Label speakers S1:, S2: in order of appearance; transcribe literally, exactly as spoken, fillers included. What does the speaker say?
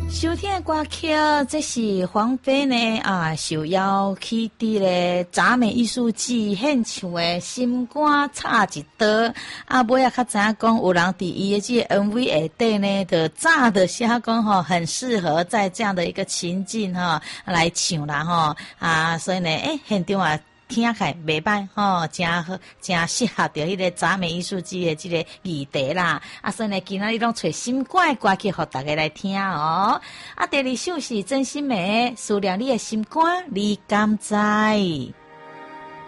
S1: 收听的歌曲，这是黄飞呢啊，受邀去伫咧赞美艺术季献唱的《心肝插一刀》。啊，尾啊较知影讲，有人伫伊的这个 M V 下底呢，就早的写讲吼，很适合在这样的一个情境哈来唱啦吼啊，所以呢，诶，现场啊。听起来袂歹吼，真好，真适合着迄个赞美艺术季的这个议题啦。啊，所以呢，今仔日拢找心肝的歌曲，互大家来听哦。啊，第二首是真心的，思念你的心肝，你敢知？